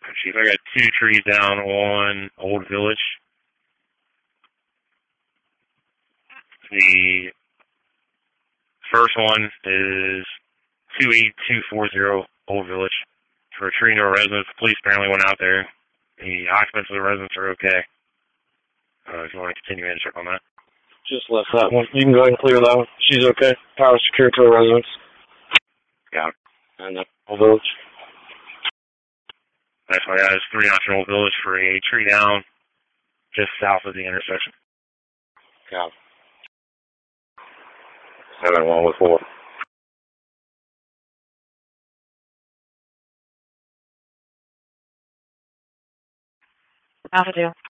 Chief, I got 2 trees down on Old Village. The first one is 28240 Old Village. For a tree no residents, the police apparently went out there. The occupants of the residents are okay. If you want to continue in, check on that. Just left that one. You can go ahead and clear that one. She's okay. Power secured to her residence. Got it. And Old Village. That's why I got 3 on Old Village for a tree down just south of the intersection. Got it. 7114. Alpha 2.